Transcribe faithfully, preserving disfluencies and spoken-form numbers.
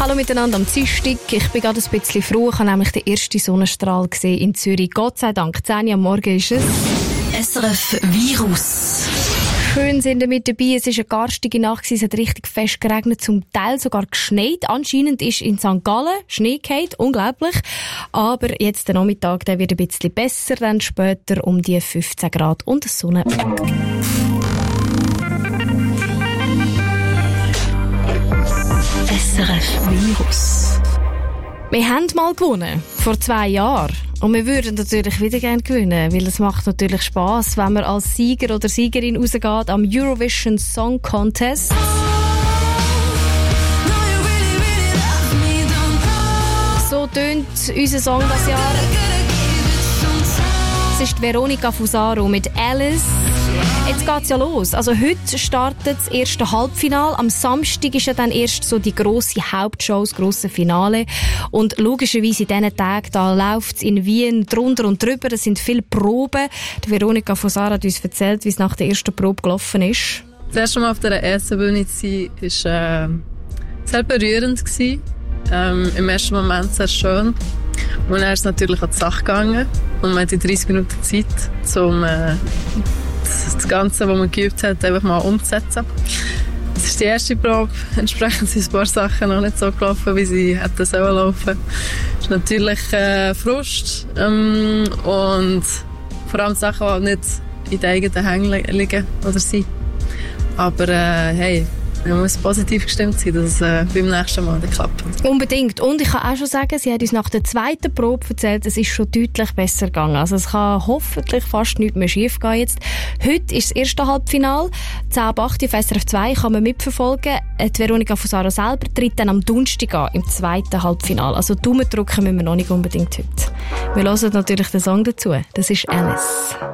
Hallo miteinander am Dienstag. Ich bin gerade ein bisschen froh. Ich habe nämlich den ersten Sonnenstrahl gesehen in Zürich. Gott sei Dank. zehn Uhr am Morgen ist es. S R F Virus. Schön sind wir mit dabei. Es war eine garstige Nacht. Es hat richtig fest geregnet, zum Teil sogar geschneit. Anscheinend ist in Sankt Gallen Schnee gefallen. Unglaublich. Aber jetzt der Nachmittag, der wird ein bisschen besser. Dann später um die fünfzehn Grad und Sonne. S R F Virus. Wir haben mal gewonnen, vor zwei Jahren. Und wir würden natürlich wieder gerne gewinnen, weil es macht natürlich Spass, wenn man als Sieger oder Siegerin rausgeht am Eurovision Song Contest. So tönt unser Song das Jahr. Es ist Veronica Fusaro mit Alice. Jetzt geht's ja los. Also heute startet das erste Halbfinale. Am Samstag ist ja dann erst so die grosse Hauptshow, das grosse Finale. Und logischerweise in diesen Tagen, da läuft's in Wien drunter und drüber. Es sind viele Proben. Die Veronica Fusaro hat uns erzählt, wie es nach der ersten Probe gelaufen ist. Das erste Mal auf der ersten Bühne zu sein, war äh, sehr berührend. Ähm, Im ersten Moment sehr schön. Und dann ist es natürlich an die Sache gegangen. Und man hatte dreißig Minuten Zeit, um äh, das Ganze, was man geübt hat, einfach mal umzusetzen. Das ist die erste Probe. Entsprechend sind ein paar Sachen noch nicht so gelaufen, wie sie hätten sollen laufen. Das ist natürlich äh, Frust. Ähm, und vor allem Sachen, die nicht in den eigenen Hängen liegen oder sind. Aber äh, hey, man muss positiv gestimmt sein, dass es äh, beim nächsten Mal klappt. Unbedingt. Und ich kann auch schon sagen, sie hat uns nach der zweiten Probe erzählt, es ist schon deutlich besser gegangen. Also es kann hoffentlich fast nichts mehr schief gehen jetzt. Heute ist das erste Halbfinale. zehn ab acht auf S R F zwei kann man mitverfolgen. Die Veronica Fusaro selber tritt dann am Donnerstag an, im zweiten Halbfinale. Also Daumen drücken müssen wir noch nicht unbedingt heute. Wir hören natürlich den Song dazu. Das ist Alice.